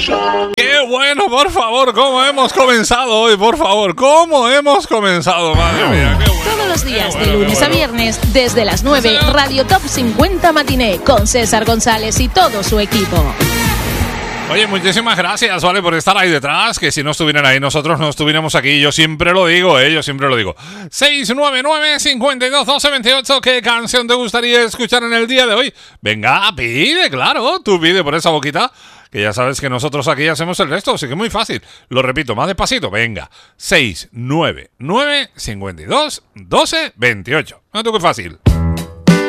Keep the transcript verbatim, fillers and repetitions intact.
¡Qué bueno, por favor! ¿Cómo hemos comenzado hoy? Por favor, ¿cómo hemos comenzado? Madre mía, qué bueno. Todos los días, Bueno, de lunes bueno. a viernes, desde las nueve, Radio Top cincuenta Matiné, con César González y todo su equipo. Oye, muchísimas gracias, ¿vale? Por estar ahí detrás, que si no estuvieran ahí nosotros no estuviéramos aquí. Yo siempre lo digo, ¿eh? Yo siempre lo digo. seis nueve nueve, cinco dos, uno dos dos ocho. ¿Qué canción te gustaría escuchar en el día de hoy? Venga, pide, claro. Tú pide por esa boquita, que ya sabes que nosotros aquí hacemos el resto, así que muy fácil. Lo repito, más despacito. Venga, seis nueve nueve, cinco dos, uno dos dos ocho. No, tú qué fácil.